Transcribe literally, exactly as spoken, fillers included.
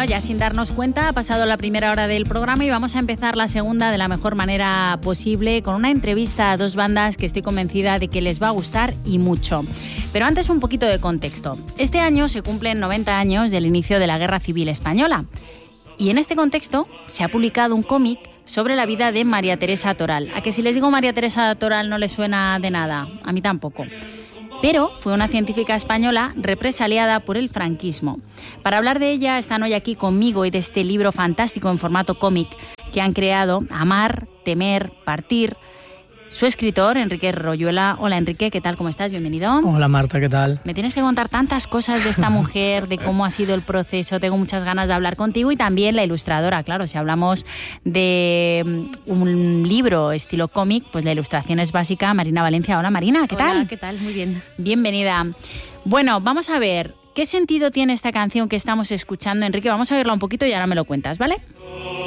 Bueno, ya sin darnos cuenta, ha pasado la primera hora del programa y vamos a empezar la segunda de la mejor manera posible con una entrevista a dos bandas que estoy convencida de que les va a gustar y mucho. Pero antes un poquito de contexto. Este año se cumplen noventa años del inicio de la Guerra Civil Española y en este contexto se ha publicado un cómic sobre la vida de María Teresa Toral. ¿A que si les digo María Teresa Toral no les suena de nada? A mí tampoco. Pero fue una científica española represaliada por el franquismo. Para hablar de ella están hoy aquí conmigo y de este libro fantástico en formato cómic que han creado Amar, Temer, Partir. Su escritor, Enrique Royuela. Hola Enrique, ¿qué tal? ¿Cómo estás? Bienvenido. Hola Marta, ¿qué tal? Me tienes que contar tantas cosas de esta mujer, de cómo ha sido el proceso. Tengo muchas ganas de hablar contigo y también la ilustradora. Claro, si hablamos de un libro estilo cómic, pues la ilustración es básica. Marina Valencia. Hola Marina, ¿qué tal? Hola, ¿qué tal? Muy bien. Bienvenida. Bueno, vamos a ver, ¿qué sentido tiene esta canción que estamos escuchando? Enrique, vamos a verla un poquito y ahora me lo cuentas, ¿vale?